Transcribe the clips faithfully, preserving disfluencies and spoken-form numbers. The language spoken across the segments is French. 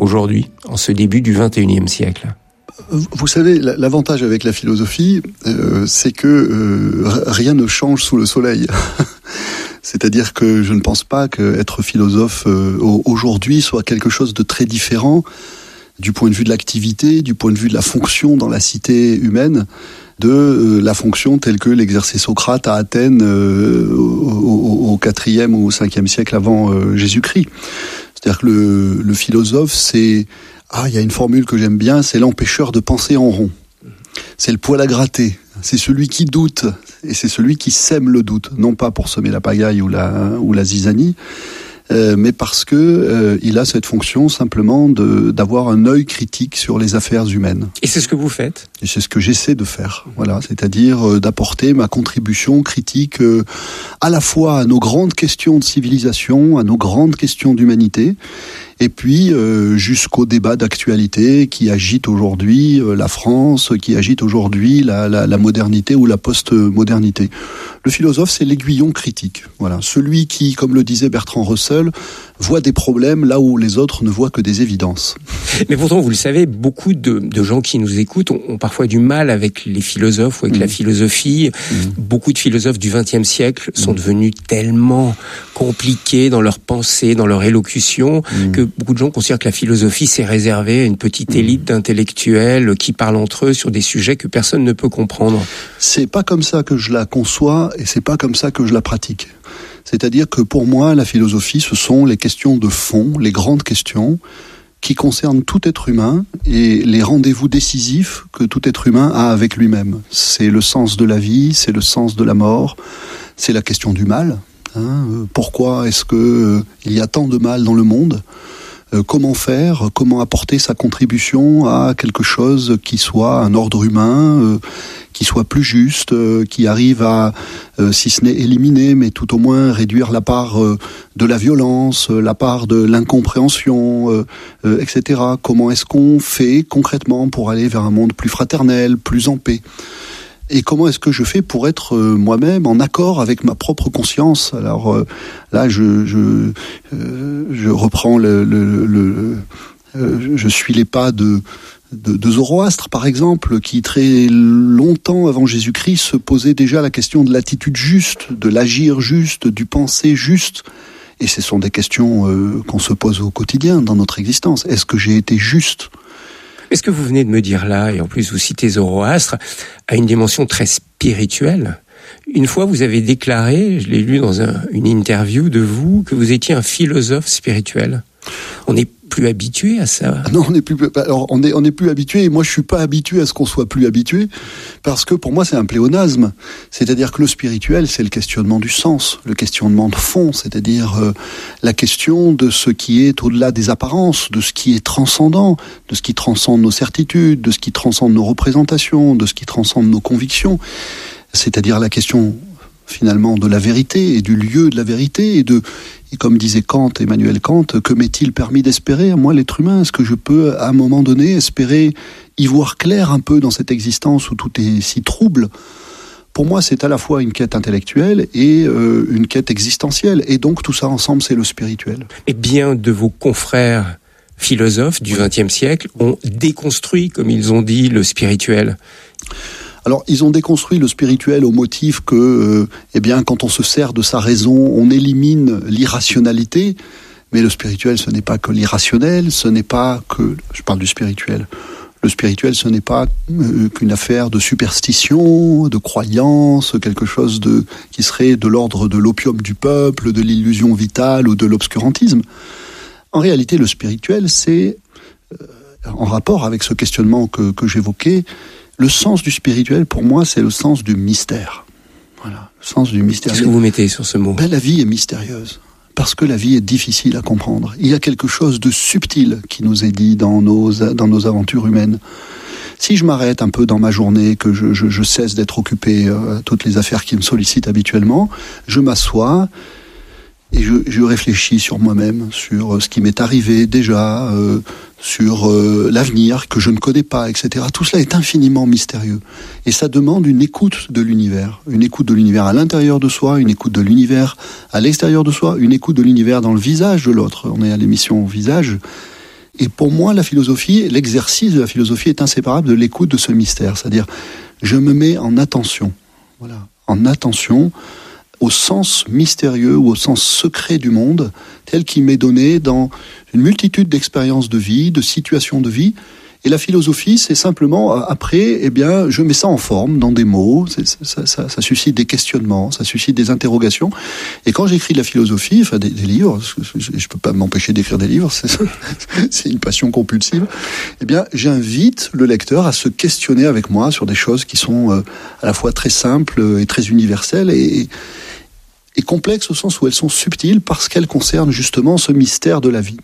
aujourd'hui, en ce début du vingt et unième siècle ? Vous savez, l'avantage avec la philosophie, euh, c'est que euh, rien ne change sous le soleil. C'est-à-dire que je ne pense pas qu'être philosophe euh, aujourd'hui soit quelque chose de très différent du point de vue de l'activité, du point de vue de la fonction dans la cité humaine, de euh, la fonction telle que l'exerçait Socrate à Athènes euh, au quatrième ou au cinquième siècle avant euh, Jésus-Christ. C'est-à-dire que le, le philosophe, c'est... Ah, il y a une formule que j'aime bien, c'est l'empêcheur de penser en rond. C'est le poil à gratter. C'est celui qui doute, et c'est celui qui sème le doute. Non pas pour semer la pagaille ou la, ou la zizanie, euh, mais parce que euh, il a cette fonction simplement de, d'avoir un œil critique sur les affaires humaines. Et c'est ce que vous faites ? Et c'est ce que j'essaie de faire. Voilà, c'est-à-dire euh, d'apporter ma contribution critique euh, à la fois à nos grandes questions de civilisation, à nos grandes questions d'humanité, et puis euh, jusqu'au débat d'actualité qui agite aujourd'hui euh, la France, qui agite aujourd'hui la, la, la modernité ou la post-modernité. Le philosophe, c'est l'aiguillon critique. Voilà, celui qui, comme le disait Bertrand Russell, voit des problèmes là où les autres ne voient que des évidences. Mais pourtant, vous le savez, beaucoup de, de gens qui nous écoutent ont, ont parfois du mal avec les philosophes ou avec mmh. la philosophie. Mmh. Beaucoup de philosophes du vingtième siècle sont mmh. devenus tellement compliqués dans leur pensée, dans leur élocution, mmh. que beaucoup de gens considèrent que la philosophie s'est réservée à une petite élite mmh. d'intellectuels qui parlent entre eux sur des sujets que personne ne peut comprendre. C'est pas comme ça que je la conçois et c'est pas comme ça que je la pratique. C'est-à-dire que pour moi, la philosophie, ce sont les questions de fond, les grandes questions qui concernent tout être humain et les rendez-vous décisifs que tout être humain a avec lui-même. C'est le sens de la vie, c'est le sens de la mort, c'est la question du mal. Hein, pourquoi est-ce que euh, il y a tant de mal dans le monde ? euh, Comment faire ? Comment apporter sa contribution à quelque chose qui soit un ordre humain, euh, qui soit plus juste, euh, qui arrive à, euh, si ce n'est éliminer, mais tout au moins réduire la part euh, de la violence, euh, la part de l'incompréhension, euh, euh, et cetera. Comment est-ce qu'on fait concrètement pour aller vers un monde plus fraternel, plus en paix ? Et comment est-ce que je fais pour être euh, moi-même en accord avec ma propre conscience ? Alors euh, là, je je euh, je reprends le, le, le euh, je suis les pas de, de de Zoroastre par exemple, qui très longtemps avant Jésus-Christ se posait déjà la question de l'attitude juste, de l'agir juste, du penser juste. Et ce sont des questions euh, qu'on se pose au quotidien dans notre existence. Est-ce que j'ai été juste ? Mais ce que vous venez de me dire là, et en plus vous citez Zoroastre, a une dimension très spirituelle. Une fois, vous avez déclaré, je l'ai lu dans un, une interview de vous, que vous étiez un philosophe spirituel. On n'est plus habitué à ça. Non, on n'est plus. Alors, on est, on n'est plus habitué. Et moi, je suis pas habitué à ce qu'on soit plus habitué, parce que pour moi, c'est un pléonasme. C'est-à-dire que le spirituel, c'est le questionnement du sens, le questionnement de fond, c'est-à-dire euh, la question de ce qui est au-delà des apparences, de ce qui est transcendant, de ce qui transcende nos certitudes, de ce qui transcende nos représentations, de ce qui transcende nos convictions. C'est-à-dire la question finalement de la vérité et du lieu de la vérité et de, et comme disait Kant, Emmanuel Kant, que m'est-il permis d'espérer, moi l'être humain, est-ce que je peux à un moment donné espérer y voir clair un peu dans cette existence où tout est si trouble ? Pour moi, c'est à la fois une quête intellectuelle et euh, une quête existentielle, et donc tout ça ensemble, c'est le spirituel. Et bien de vos confrères philosophes du vingtième siècle ont déconstruit, comme ils ont dit, le spirituel. Alors, ils ont déconstruit le spirituel au motif que, euh, eh bien, quand on se sert de sa raison, on élimine l'irrationalité. Mais le spirituel, ce n'est pas que l'irrationnel, ce n'est pas que... Je parle du spirituel. Le spirituel, ce n'est pas euh, qu'une affaire de superstition, de croyance, quelque chose de qui serait de l'ordre de l'opium du peuple, de l'illusion vitale ou de l'obscurantisme. En réalité, le spirituel, c'est, euh, en rapport avec ce questionnement que, que j'évoquais, le sens du spirituel, pour moi, c'est le sens du mystère. Voilà, le sens du mystère. Qu'est-ce que vous mettez sur ce mot ? Ben, la vie est mystérieuse, parce que la vie est difficile à comprendre. Il y a quelque chose de subtil qui nous est dit dans nos, dans nos aventures humaines. Si je m'arrête un peu dans ma journée, que je, je, je cesse d'être occupé euh, à toutes les affaires qui me sollicitent habituellement, je m'assois et je, je réfléchis sur moi-même, sur ce qui m'est arrivé déjà, euh, sur euh, l'avenir que je ne connais pas, et cetera. Tout cela est infiniment mystérieux. Et ça demande une écoute de l'univers. Une écoute de l'univers à l'intérieur de soi, une écoute de l'univers à l'extérieur de soi, une écoute de l'univers dans le visage de l'autre. On est à l'émission Visage. Et pour moi, la philosophie, l'exercice de la philosophie est inséparable de l'écoute de ce mystère. C'est-à-dire, je me mets en attention, voilà, en attention au sens mystérieux ou au sens secret du monde, tel qu'il m'est donné dans une multitude d'expériences de vie, de situations de vie. Et la philosophie, c'est simplement, après, eh bien, je mets ça en forme, dans des mots, c'est, ça, ça, ça suscite des questionnements, ça suscite des interrogations. Et quand j'écris de la philosophie, enfin des, des livres, je ne peux pas m'empêcher d'écrire des livres, c'est, c'est une passion compulsive, eh bien, j'invite le lecteur à se questionner avec moi sur des choses qui sont euh, à la fois très simples et très universelles, et, et complexes au sens où elles sont subtiles parce qu'elles concernent justement ce mystère de la vie.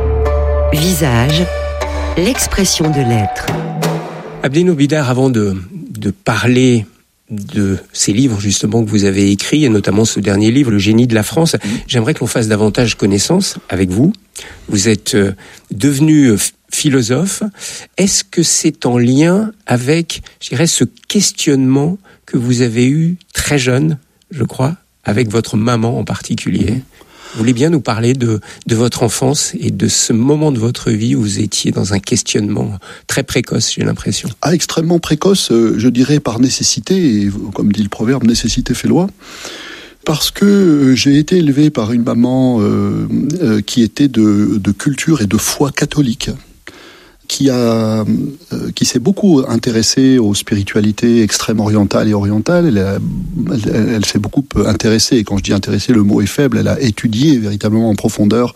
Visage, l'expression de l'être. Abdenour Bidar, avant de, de parler de ces livres justement que vous avez écrits, et notamment ce dernier livre, Le génie de la France, mmh. j'aimerais que l'on fasse davantage connaissance avec vous. Vous êtes euh, devenu euh, philosophe. Est-ce que c'est en lien avec, je dirais, ce questionnement que vous avez eu très jeune, je crois, avec votre maman en particulier? Mmh. Vous voulez bien nous parler de, de votre enfance et de ce moment de votre vie où vous étiez dans un questionnement très précoce, j'ai l'impression. Ah, extrêmement précoce, euh, je dirais par nécessité, et comme dit le proverbe, nécessité fait loi. Parce que euh, j'ai été élevé par une maman euh, euh, qui était de, de culture et de foi catholique, qui a, euh, qui s'est beaucoup intéressée aux spiritualités extrême-orientales et orientales. Elle, a, elle, elle s'est beaucoup intéressée, et quand je dis intéressée, le mot est faible, elle a étudié véritablement en profondeur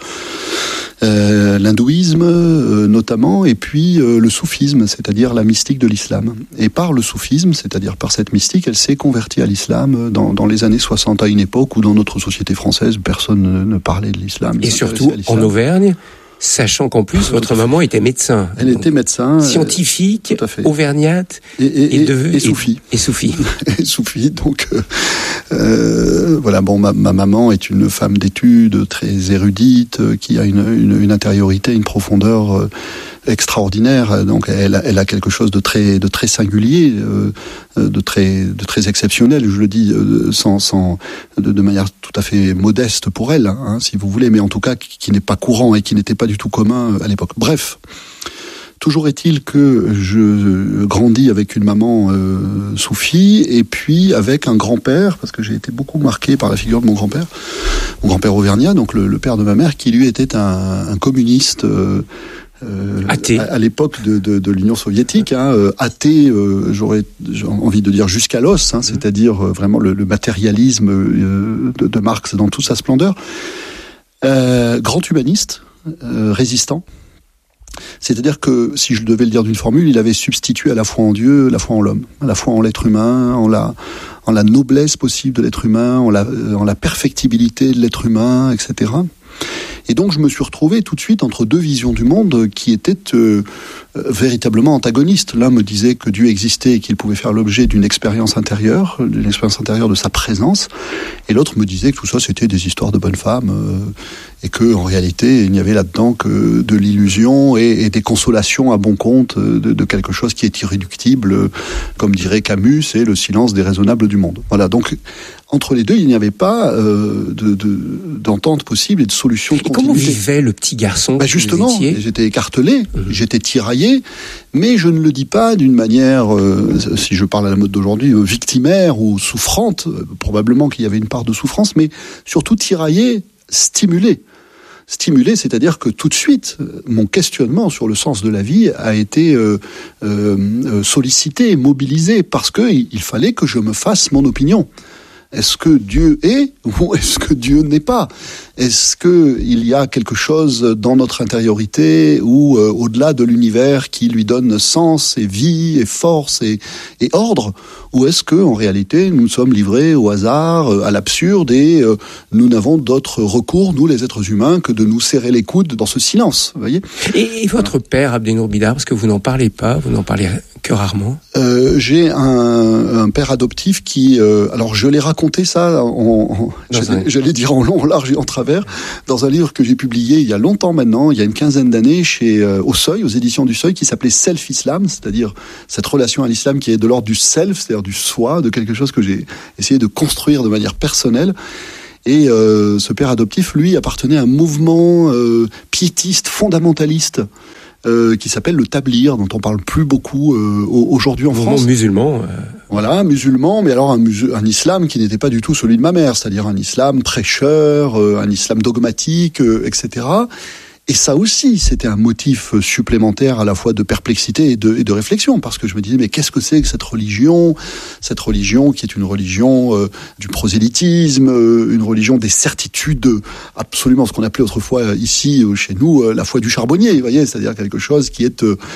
euh, l'hindouisme euh, notamment, et puis euh, le soufisme, c'est-à-dire la mystique de l'islam. Et par le soufisme, c'est-à-dire par cette mystique, elle s'est convertie à l'islam dans, dans les années soixante, à une époque où dans notre société française, personne ne, ne parlait de l'islam. Et surtout en Auvergne, sachant qu'en plus, votre maman était médecin. Elle était médecin. Scientifique, auvergnate. Et, et, et, de, et soufi. Et, et soufi. et soufi, donc, euh, euh, voilà, bon, ma, ma maman est une femme d'études, très érudite, qui a une, une, une intériorité, une profondeur euh, extraordinaire. Donc, elle a, elle a quelque chose de très, de très singulier, euh, de très, de très exceptionnel. Je le dis euh, sans, sans, de, de manière tout à fait modeste pour elle, hein, si vous voulez, mais en tout cas qui, qui n'est pas courant et qui n'était pas du tout commun à l'époque. Bref. Toujours est-il que je grandis avec une maman euh, soufie, et puis avec un grand-père, parce que j'ai été beaucoup marqué par la figure de mon grand-père, mon grand-père auvergnat, donc le, le père de ma mère, qui lui était un, un communiste euh, euh, athée. À, à l'époque de, de, de l'Union soviétique, hein, euh, athée, euh, j'aurais envie de dire jusqu'à l'os, hein, mmh. c'est-à-dire euh, vraiment le, le matérialisme euh, de, de Marx dans toute sa splendeur. Euh, grand humaniste, euh, résistant. C'est-à-dire que, si je devais le dire d'une formule, il avait substitué à la foi en Dieu, la foi en l'homme, à la foi en l'être humain, en la, en la noblesse possible de l'être humain, en la, en la perfectibilité de l'être humain, et cetera. Et donc je me suis retrouvé tout de suite entre deux visions du monde qui étaient euh, euh, véritablement antagonistes. L'un me disait que Dieu existait et qu'il pouvait faire l'objet d'une expérience intérieure, d'une expérience intérieure de sa présence, et l'autre me disait que tout ça c'était des histoires de bonnes femmes, euh, et que en réalité il n'y avait là-dedans que de l'illusion et, et des consolations à bon compte de, de quelque chose qui est irréductible, comme dirait Camus, c'est le silence déraisonnable du monde. Voilà, donc entre les deux, il n'y avait pas euh, de, de, d'entente possible et de solution de et continuité. Comment vivait le petit garçon bah Justement, vous étiez j'étais écartelé, mmh. j'étais tiraillé, mais je ne le dis pas d'une manière, euh, si je parle à la mode d'aujourd'hui, euh, victimaire ou souffrante. Euh, probablement qu'il y avait une part de souffrance, mais surtout tiraillé, stimulé. Stimulé, c'est-à-dire que tout de suite, mon questionnement sur le sens de la vie a été euh, euh, sollicité, mobilisé, parce qu'il il fallait que je me fasse mon opinion. Est-ce que Dieu est ou est-ce que Dieu n'est pas ? Est-ce qu'il y a quelque chose dans notre intériorité ou euh, au-delà de l'univers qui lui donne sens et vie et force et, et ordre ? Ou est-ce que en réalité nous sommes livrés au hasard, à l'absurde, et euh, nous n'avons d'autre recours, nous les êtres humains, que de nous serrer les coudes dans ce silence, vous voyez ? Et, et votre voilà. père, Abdenour Bidar, parce que vous n'en parlez pas, vous n'en parlez que rarement. Euh, j'ai un, un père adoptif qui, euh, alors je l'ai raconté ça, en, en, j'allais, un... j'allais dire en long, en large et en travers, dans un livre que j'ai publié il y a longtemps maintenant, il y a une quinzaine d'années, chez euh, au Seuil, aux éditions du Seuil, qui s'appelait Self Islam, c'est-à-dire cette relation à l'islam qui est de l'ordre du self, c'est-à-dire du soi, de quelque chose que j'ai essayé de construire de manière personnelle. Et euh, ce père adoptif, lui, appartenait à un mouvement euh, piétiste, fondamentaliste, euh, qui s'appelle le Tablir, dont on parle plus beaucoup euh, aujourd'hui en mouvement France. Musulman. Euh... Voilà, musulman, mais alors un, musul- un islam qui n'était pas du tout celui de ma mère, c'est-à-dire un islam prêcheur, euh, un islam dogmatique, euh, et cetera. Et ça aussi, c'était un motif supplémentaire à la fois de perplexité et de, et de réflexion, parce que je me disais, mais qu'est-ce que c'est que cette religion ? Cette religion qui est une religion euh, du prosélytisme, euh, une religion des certitudes, absolument ce qu'on appelait autrefois euh, ici, euh, chez nous, euh, la foi du charbonnier, vous voyez, c'est-à-dire quelque chose qui est euh,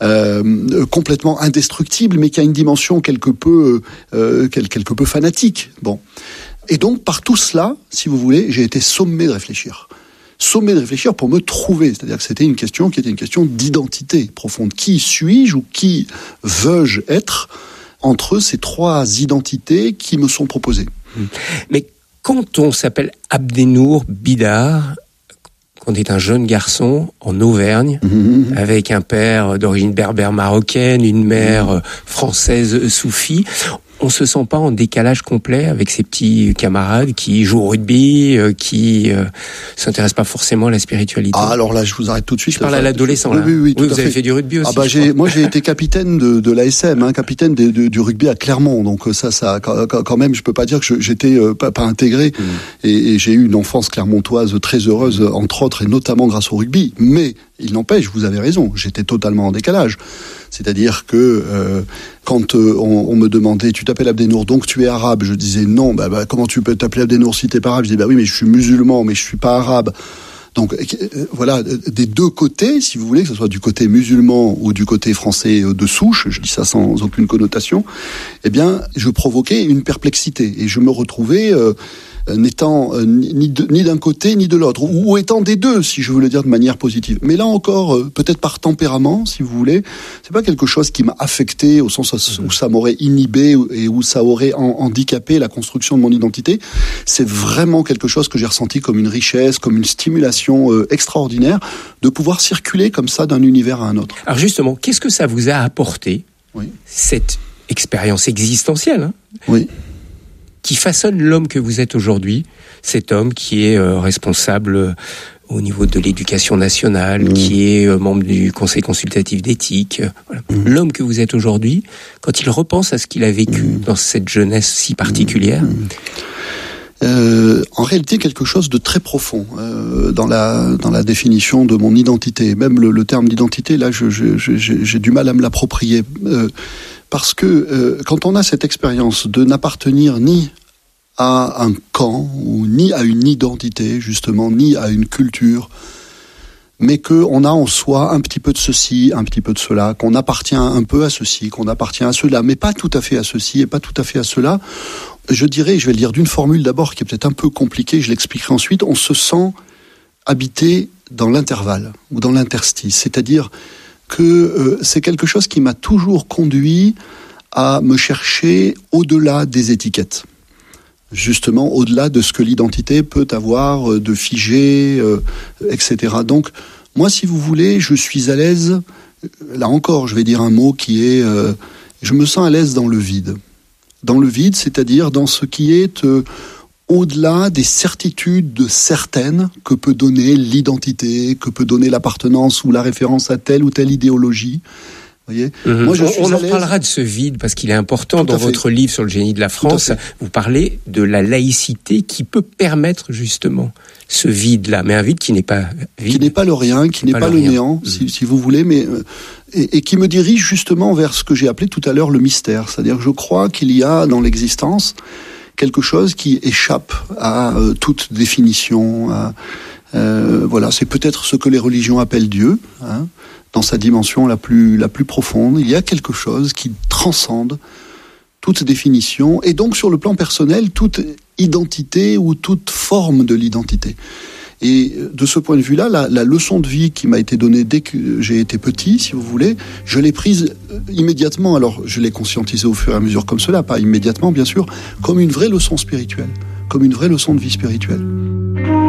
euh, complètement indestructible, mais qui a une dimension quelque peu, euh, quelque peu fanatique. Bon. Et donc, par tout cela, si vous voulez, j'ai été sommé de réfléchir. Sommé de réfléchir pour me trouver, c'est-à-dire que c'était une question qui était une question d'identité profonde. Qui suis-je ou qui veux-je être entre ces trois identités qui me sont proposées ? Mais quand on s'appelle Abdenour Bidar, quand on est un jeune garçon en Auvergne, mmh. avec un père d'origine berbère marocaine, une mère mmh. française soufie, on se sent pas en décalage complet avec ses petits camarades qui jouent au rugby, euh, qui euh, s'intéressent pas forcément à la spiritualité. Ah, alors là, je vous arrête tout de suite. Je parle à l'adolescent, là. Oui, oui, oui, tout oui, vous à avez fait. fait du rugby aussi. Ah bah j'ai, moi j'ai été capitaine de, de l'A S M, hein, capitaine de, de, du rugby à Clermont. Donc ça, ça, quand même, je peux pas dire que je, j'étais euh, pas, pas intégré. Mmh. Et, et j'ai eu une enfance clermontoise très heureuse, entre autres, et notamment grâce au rugby. Mais il n'empêche, vous avez raison, j'étais totalement en décalage. C'est-à-dire que euh, quand euh, on, on me demandait, tu t'appelles Abdenour, donc tu es arabe, je disais non. Bah, bah comment tu peux t'appeler Abdenour si t'es pas arabe ? Je dis bah oui, mais je suis musulman, mais je suis pas arabe. Donc euh, voilà, des deux côtés, si vous voulez, que ce soit du côté musulman ou du côté français de souche, je dis ça sans aucune connotation, eh bien, je provoquais une perplexité et je me retrouvais euh, n'étant euh, ni, de, ni d'un côté ni de l'autre, ou, ou étant des deux, si je veux le dire de manière positive. Mais là encore, euh, peut-être par tempérament, si vous voulez, c'est pas quelque chose qui m'a affecté au sens où ça m'aurait inhibé et où ça aurait en, handicapé la construction de mon identité. C'est vraiment quelque chose que j'ai ressenti comme une richesse, comme une stimulation euh, extraordinaire de pouvoir circuler comme ça d'un univers à un autre. Alors justement, qu'est-ce que ça vous a apporté, oui. cette expérience existentielle, hein, oui. qui façonne l'homme que vous êtes aujourd'hui, cet homme qui est euh, responsable euh, au niveau de l'éducation nationale, mmh. qui est euh, membre du Conseil consultatif d'éthique. Euh, voilà. mmh. L'homme que vous êtes aujourd'hui, quand il repense à ce qu'il a vécu mmh. dans cette jeunesse si particulière... Mmh. Euh, en réalité, quelque chose de très profond euh, dans la dans la définition de mon identité. Même le, le terme d'identité, là, je, je, je, j'ai du mal à me l'approprier. Euh, Parce que euh, quand on a cette expérience de n'appartenir ni à un camp, ou ni à une identité, justement, ni à une culture, mais qu'on a en soi un petit peu de ceci, un petit peu de cela, qu'on appartient un peu à ceci, qu'on appartient à cela, mais pas tout à fait à ceci et pas tout à fait à cela, je dirais, je vais le dire d'une formule d'abord qui est peut-être un peu compliquée, je l'expliquerai ensuite, on se sent habité dans l'intervalle, ou dans l'interstice, c'est-à-dire que euh, c'est quelque chose qui m'a toujours conduit à me chercher au-delà des étiquettes. Justement, au-delà de ce que l'identité peut avoir de figé, euh, et cetera. Donc, moi, si vous voulez, je suis à l'aise, là encore, je vais dire un mot qui est... Euh, je me sens à l'aise dans le vide. Dans le vide, c'est-à-dire dans ce qui est... Euh, au-delà des certitudes de certaines que peut donner l'identité, que peut donner l'appartenance ou la référence à telle ou telle idéologie. Vous voyez ? Mmh. Moi, je suis on en reparlera de ce vide parce qu'il est important. Tout dans votre livre sur le génie de la France, vous parlez de la laïcité qui peut permettre justement ce vide-là, mais un vide qui n'est pas vide. Qui n'est pas le rien, qui n'est pas, pas le, le néant, mmh. si, si vous voulez, mais et, et qui me dirige justement vers ce que j'ai appelé tout à l'heure le mystère. C'est-à-dire que je crois qu'il y a dans l'existence quelque chose qui échappe à euh, toute définition. À, euh, voilà, c'est peut-être ce que les religions appellent Dieu, hein, dans sa dimension la plus la plus profonde. Il y a quelque chose qui transcende toute définition et donc sur le plan personnel toute identité ou toute forme de l'identité. Et de ce point de vue-là, la, la leçon de vie qui m'a été donnée dès que j'ai été petit, si vous voulez, je l'ai prise immédiatement. Alors, je l'ai conscientisée au fur et à mesure comme cela, pas immédiatement, bien sûr, comme une vraie leçon spirituelle, comme une vraie leçon de vie spirituelle.